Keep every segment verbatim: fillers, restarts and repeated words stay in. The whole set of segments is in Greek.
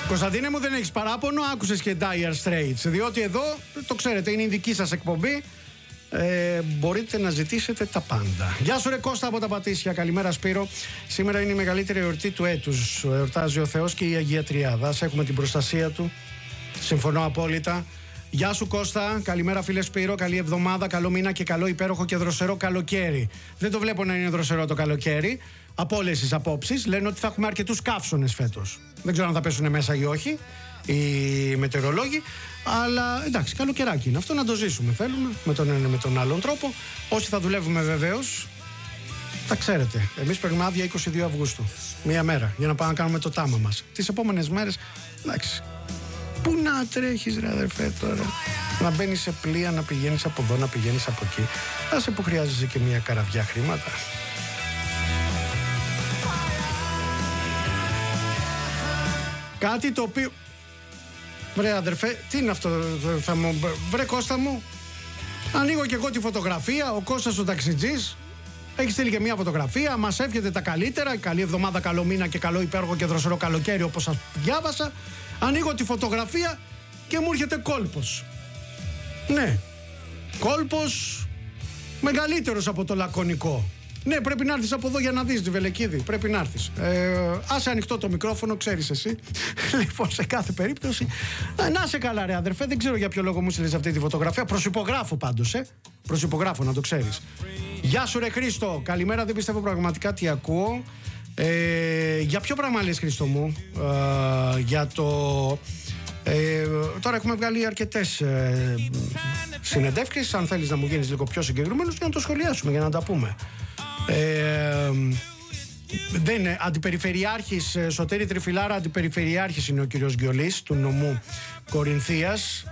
Κωνσταντίνε μου, δεν έχεις παράπονο, άκουσες και Dire Straits, διότι εδώ, το ξέρετε, είναι η δική σας εκπομπή. Ε, μπορείτε να ζητήσετε τα πάντα. Γεια σου ρε Κώστα από τα Πατήσια. Καλημέρα Σπύρο. Σήμερα είναι η μεγαλύτερη εορτή του έτους. Εορτάζει ο Θεός και η Αγία Τριάδα. Ας έχουμε την προστασία του. Συμφωνώ απόλυτα. Γεια σου Κώστα. Καλημέρα φίλε Σπύρο. Καλή εβδομάδα, καλό μήνα και καλό υπέροχο και δροσερό καλοκαίρι. Δεν το βλέπω να είναι δροσερό το καλοκαίρι. Από όλες τις απόψεις λένε ότι θα έχουμε αρκετούς καύσονες φέτος. Δεν ξέρω αν θα πέσουν μέσα ή όχι οι μετεωρολόγοι, αλλά εντάξει, καλοκαιράκι είναι αυτό, να το ζήσουμε. Θέλουμε με τον ένα με τον άλλον τρόπο. Όσοι θα δουλεύουμε βεβαίως, τα ξέρετε. Εμείς παίρνουμε άδεια είκοσι δύο Αυγούστου. Μία μέρα για να πάμε να κάνουμε το τάμα μας. Τις επόμενες μέρες, εντάξει. Πού να τρέχεις ρε αδερφέ τώρα? Να μπαίνεις σε πλοία, να πηγαίνεις από εδώ, να πηγαίνεις από εκεί. Άσε που χρειάζεσαι και μία καραβιά χρήματα. Κάτι το οποίο... Βρε αδερφέ, τι είναι αυτό? Θα μου... Βρε Κώστα μου, ανοίγω και εγώ τη φωτογραφία. Ο Κώστας ο ταξιτζής έχει στείλει και μια φωτογραφία. Μας εύχεται τα καλύτερα. Καλή εβδομάδα, καλό μήνα και καλό υπέροχο και δροσερό καλοκαίρι, όπως σας διάβασα. Ανοίγω τη φωτογραφία και μου έρχεται κόλπος. Ναι, κόλπος μεγαλύτερος από το λακωνικό. Ναι, πρέπει να έρθεις από εδώ για να δεις τη Βελεκίδη. Πρέπει να έρθεις. Ε, άσε ανοιχτό το μικρόφωνο, ξέρεις εσύ. Λοιπόν, σε κάθε περίπτωση. Ε, να σε καλά, ρε αδερφέ. Δεν ξέρω για ποιο λόγο μου στείλες αυτή τη φωτογραφία. Προσυπογράφω πάντως, ε. Προσυπογράφω, να το ξέρεις. Γεια σου, ρε Χρήστο. Καλημέρα, δεν πιστεύω πραγματικά τι ακούω. Ε, για ποιο πράγμα λες, Χρήστο μου? Ε, για το. Ε, τώρα έχουμε βγάλει αρκετές ε, συνεντεύξεις. Αν θέλεις να μου γίνεις λίγο πιο συγκεκριμένος για να το σχολιάσουμε, για να τα πούμε. Ε, δεν είναι αντιπεριφερειάρχης, Σωτήρη Τριφυλάρα, αντιπεριφερειάρχης είναι ο κύριος Γκιολής του νομού Κορινθίας.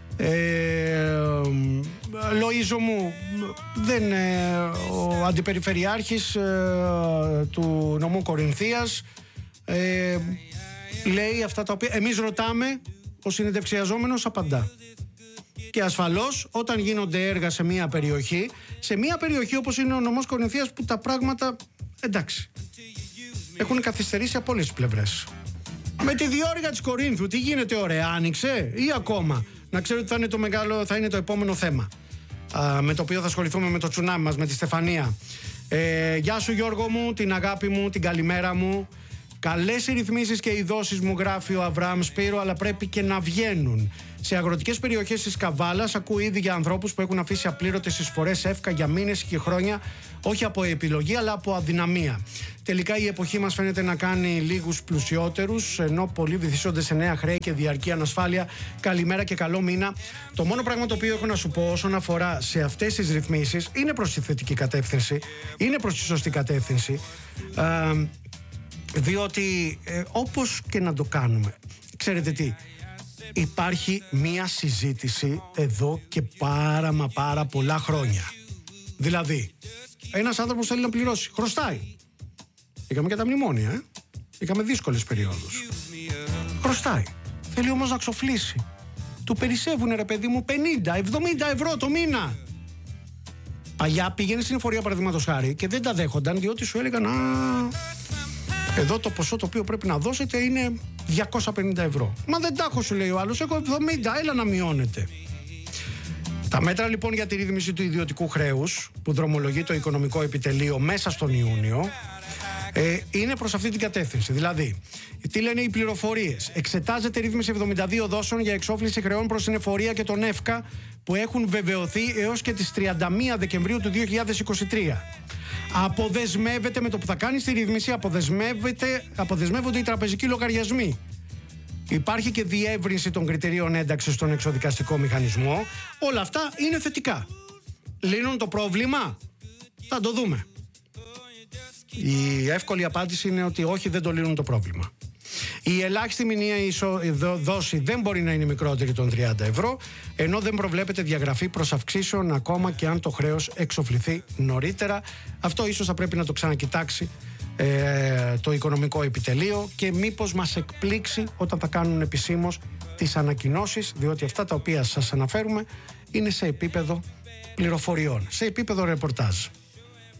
ε, Λοΐζο μου, δεν είναι ο αντιπεριφερειάρχης ε, του νομού Κορινθίας. ε, Λέει αυτά τα οποία εμείς ρωτάμε, ο συνεντευξιαζόμενος απαντά. Και ασφαλώς όταν γίνονται έργα σε μια περιοχή, σε μια περιοχή όπως είναι ο νομός Κορινθίας, που τα πράγματα, εντάξει, έχουν καθυστερήσει από όλες τις πλευρές. Με τη διόρυγα της Κορίνθου, τι γίνεται, ωραία, άνοιξε ή ακόμα? Να ξέρω ότι θα είναι το μεγάλο, θα είναι το επόμενο θέμα, α, με το οποίο θα ασχοληθούμε, με το τσουνάμι μας, με τη Στεφανία. ε, Γεια σου Γιώργο μου, την αγάπη μου, την καλημέρα μου. Καλές οι ρυθμίσεις και οι δόσεις, μου γράφει ο Αβραάμ Σπύρο, αλλά πρέπει και να βγαίνουν. Σε αγροτικές περιοχές της Καβάλας ακούω ήδη για ανθρώπους που έχουν αφήσει απλήρωτες εισφορές εύκα για μήνες και χρόνια, όχι από επιλογή αλλά από αδυναμία. Τελικά η εποχή μας φαίνεται να κάνει λίγους πλουσιότερους, ενώ πολλοί βυθίζονται σε νέα χρέη και διαρκή ανασφάλεια. Καλημέρα και καλό μήνα. Το μόνο πράγμα το οποίο έχω να σου πω όσον αφορά σε αυτές τις ρυθμίσεις είναι προς τη θετική κατεύθυνση, είναι προς τη σωστή κατεύθυνση. Ε, Διότι ε, όπως και να το κάνουμε, ξέρετε τι, υπάρχει μία συζήτηση εδώ και πάρα μα πάρα πολλά χρόνια. Δηλαδή, ένας άνθρωπος θέλει να πληρώσει, χρωστάει. Είχαμε και τα μνημόνια, ε? Είχαμε δύσκολες περιόδους. Χρωστάει. Θέλει όμως να ξοφλήσει. Του περισσεύουνε ρε παιδί μου πενήντα εβδομήντα ευρώ το μήνα. Παλιά πήγαινε στην εφορία παραδείγματος χάρη και δεν τα δέχονταν, διότι σου έλεγαν α, εδώ το ποσό το οποίο πρέπει να δώσετε είναι διακόσια πενήντα ευρώ. Μα δεν τα έχω, σου λέει ο άλλος, έχω εβδομήντα, έλα να μειώνετε. Τα μέτρα λοιπόν για τη ρύθμιση του ιδιωτικού χρέους που δρομολογεί το Οικονομικό Επιτελείο μέσα στον Ιούνιο ε, είναι προς αυτή την κατεύθυνση. Δηλαδή, τι λένε οι πληροφορίες? Εξετάζεται ρύθμιση εβδομήντα δύο δόσεων για εξόφληση χρεών προς την εφορία και τον ΕΦΚΑ που έχουν βεβαιωθεί έως και τις τριάντα μία Δεκεμβρίου του δύο χιλιάδες είκοσι τρία. Αποδεσμεύεται με το που θα κάνει τη ρύθμιση, αποδεσμεύεται, αποδεσμεύονται οι τραπεζικοί λογαριασμοί. Υπάρχει και διεύρυνση των κριτηρίων ένταξης στον εξοδικαστικό μηχανισμό. Όλα αυτά είναι θετικά. Λύνουν το πρόβλημα? Θα το δούμε. Η εύκολη απάντηση είναι ότι όχι, δεν το λύνουν το πρόβλημα. Η ελάχιστη μηνιαία δόση δεν μπορεί να είναι μικρότερη των τριάντα ευρώ, ενώ δεν προβλέπεται διαγραφή προς αυξήσεων ακόμα και αν το χρέος εξοφληθεί νωρίτερα. Αυτό ίσως θα πρέπει να το ξανακοιτάξει ε, το Οικονομικό Επιτελείο και μήπως μας εκπλήξει όταν θα κάνουν επισήμως τις ανακοινώσεις, διότι αυτά τα οποία σας αναφέρουμε είναι σε επίπεδο πληροφοριών, σε επίπεδο ρεπορτάζ.